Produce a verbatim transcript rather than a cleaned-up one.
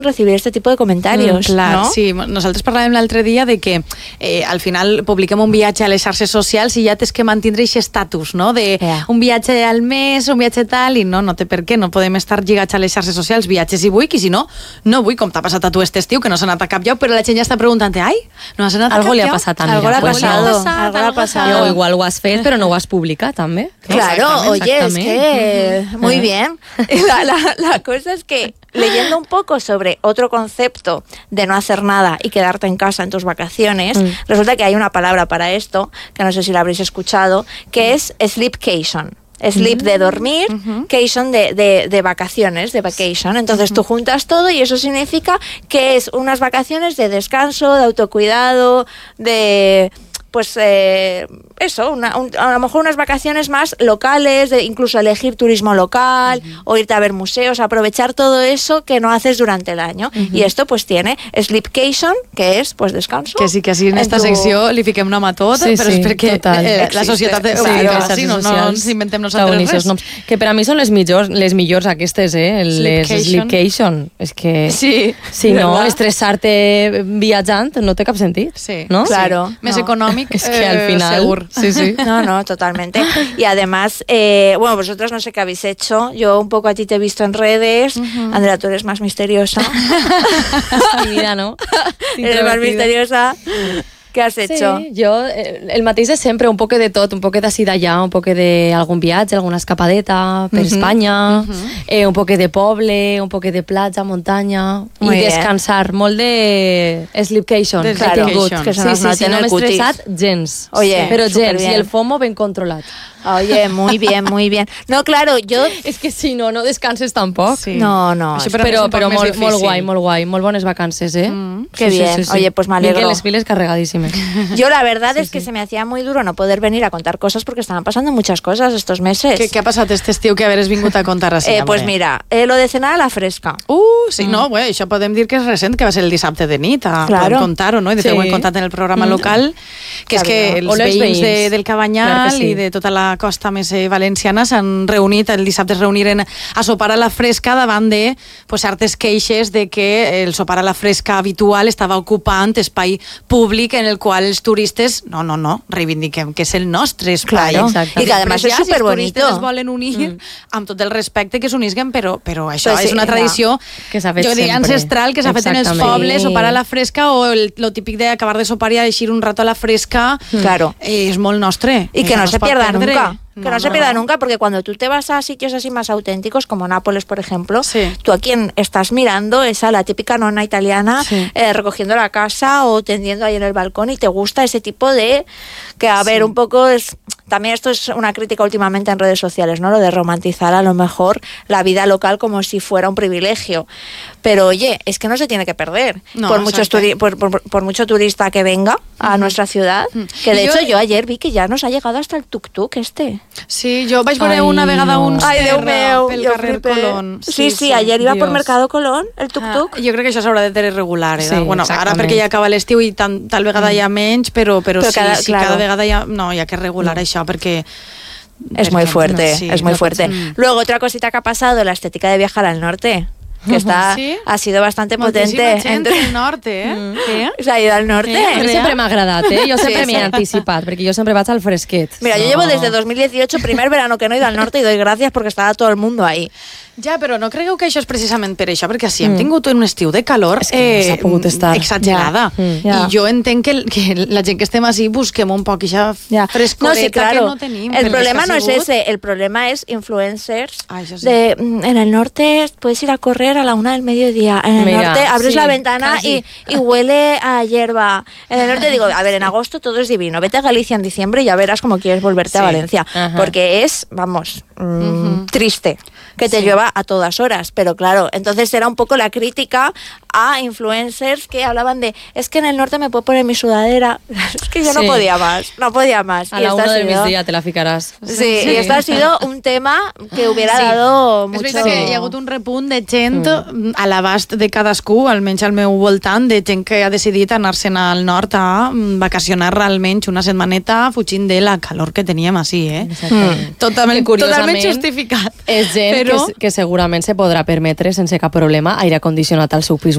recibir este tipo de comentarios, mm, clar, no? Sí, nosaltres parlàvem l'altre dia de que eh, al final publiquem un viatge a les xarxes socials i ja tens que mantindre aquest estatus, no? De yeah. un viatge al mes, un viatge tal, i no, no té per què, no podem estar lligats a les xarxes socials, viatges si vull, i si no, no vull, com t'ha passat a tu este estiu, que no s'ha anat a cap lloc, però la gent ja està preguntant, ai, no has anat a algo cap li ha lloc? passat a mi. Algo le ha pues pasado, no. algo le ha pasado. O igual ho has fet, però no ho has publicat, també. Claro, oye, es que muy bien. La, la, la cosa es que leyendo un poco sobre otro concepto de no hacer nada y quedarte en casa en tus vacaciones, mm. resulta que hay una palabra para esto, que no sé si la habréis escuchado, que es sleepcation. Sleep de dormir, uh-huh. cation de, de, de vacaciones, de vacation. Entonces uh-huh. tú juntas todo y eso significa que es unas vacaciones de descanso, de autocuidado, de... pues eh, eso, una, un, a lo mejor unas vacaciones más locales, de incluso elegir turismo local uh-huh. o irte a ver museos, aprovechar todo eso que no haces durante el año. Uh-huh. Y esto pues tiene sleepcation, que es pues descanso. Que sí, que així en, en esta tu... secció li fiquem nom a tot, sí, però sí, és perquè eh, la societat de... Sí, claro, sí, no, no ens inventem nosaltres res. Noms. Que per a mi són les millors, les millors aquestes, eh? Les sleepcation. És que sí, si no, ¿verdad? Estressar-te viatjant no té cap sentit. Sí, ¿no? Claro. Sí. Més no. econòmic. Es que al final... Seguro. Sí, sí. No, no, totalmente. Y además, eh, bueno, vosotros no sé qué habéis hecho. Yo un poco a ti te he visto en redes. Uh-huh. Andrea, tú eres más misteriosa. Mira, ¿no? Eres más misteriosa. ¿Qué has hecho? Sí, jo, eh, el mateix de sempre, un poc de tot, un poc d'ací d'allà, un poc d'algun viatge, alguna escapadeta per uh-huh. Espanya, uh-huh. eh, un poc de poble, un poc de platja, muntanya, Muy i bien. Descansar, molt de sleepcation, de que he tingut. Que sí, sí, sí, no m'he estressat gens, Oye, però gens, bien. I el FOMO ben controlat. Oye, muy bien, muy bien. No, claro, yo... És que si no, no descanses tampoc. Sí. No, no. Això per però però molt, molt guai, molt guai, molt bones vacances, ¿eh? Mm, qué sí, bien. Sí, sí, sí. Oye, pues me alegro. Vinc les piles carregadísimes. Yo la verdad sí, es que sí. se me hacía muy duro no poder venir a contar cosas porque estaban pasando muchas cosas estos meses. ¿Qué, qué ha pasado este estiu que haberes vingut a contar así? eh, pues mira, eh, lo de cenar a la fresca. Uh, sí, mm. no, bueno, això podem dir que és recent, que va ser el dissabte de nit, a, claro. podem contar-ho, no? I de fet sí. ho hem contat en el programa mm. local, que claro, és que els veïns, veïns de, del Cabanyal sí. i de tota la costa més eh, valenciana s'han reunit, el dissabte es reuniren a sopar a la fresca davant de pues, certes queixes de que el sopar a la fresca habitual estava ocupant espai públic en el qual els turistes, no, no, no, reivindiquem que és el nostre espai. Claro. I que además és superbonito. Si els turistes es volen unir, mm. amb tot el respecte que s'unisquen, però, però això pues sí, és una tradició, no. que s'ha fet jo diria sempre. Ancestral, que s'ha fet en els pobles, sopar a la fresca, o el, lo típic d'acabar de sopar i eixir un rato a la fresca, claro. eh, és molt nostre. Y que no, no se pierda perdre. nunca. Que no, no se pierda no. nunca, porque cuando tú te vas a sitios así más auténticos, como Nápoles, por ejemplo, sí. tú a quien estás mirando es a la típica nonna italiana sí. eh, recogiendo la casa o tendiendo ahí en el balcón, y te gusta ese tipo de... que a ver, sí. un poco es... También esto es una crítica últimamente en redes sociales, ¿no? Lo de romantizar a lo mejor la vida local como si fuera un privilegio. Pero oye, es que no se tiene que perder. No, por, muchos turi- por, por, por mucho turista que venga a uh-huh. nuestra ciudad, uh-huh. que de yo, hecho yo ayer vi que ya nos ha llegado hasta el tuk-tuk este. Sí, jo vaig veure una vegada no. uns Ai, Déu meu, pel carrer Colón. Sí, sí, sí, sí, ayer iba Dios. por Mercado Colón, el tuk-tuk. Ah, jo crec que això s'haurà de tenir regular. Eh? Sí, bueno, ara perquè ja acaba l'estiu i tan, tal vegada mm. hi ha menys, però, però, però sí, cada, sí, claro. cada vegada hi ha, no, hi ha que regular mm. això, perquè... Es muy fuerte, no, sí, es muy fuerte. Mm. Luego, otra cosita que ha pasado, la estética de viajar al norte. Que está, ¿Sí? ha sido bastante potente. Entre el norte, eh? Mm. ¿Sí? Se ha ido al norte. Sí, a mi sempre m'ha agradat, eh? Jo sempre sí, m'he sí. anticipat, perquè jo sempre vaig al fresquet. Mira, no. yo llevo desde dos mil dieciocho, primer verano que no he ido al norte, y doy gracias porque estaba todo el mundo ahí. Ja, però no cregueu que això és precisament per això, perquè si hem tingut un estiu de calor és que no s'ha pogut estar exagerada. Ja. Mm. Ja. I jo entenc que, que la gent que estem així busquem un poc aquesta ja. frescoreta no, sí, claro. que no tenim. El problema no es ese, el problema es influencers ah, sí. de en el norte puedes ir a correr a la una del mediodía, en el Mira, norte abres sí, la ventana y, y huele a hierba. En el norte digo, a ver, en agosto todo es divino, vete a Galicia en diciembre y ya verás cómo quieres volverte sí. a Valencia, Ajá. porque es, vamos, mmm, uh-huh. triste que te sí. llueva a todas horas. Pero claro, entonces era un poco la crítica a influencers que hablaban de, es que en el norte me puedo poner mi sudadera. Es que yo sí. no podía más, no podía más. A y la una del sido... migdia te la ficaràs. Sí, sí, y esto ha sido un tema que hubiera sí. dado mucho... És veritat que hi ha hagut un repunt de gent mm. a l'abast de cadascú, almenys al meu voltant, de gent que ha decidit anar-se'n al nord a vacacionar almenys una setmaneta fugint de la calor que teníem així, eh? Mm. Totalment, totalment justificat. És gent però... que, que segurament se podrà permetre sense cap problema aire condicionat al seu pis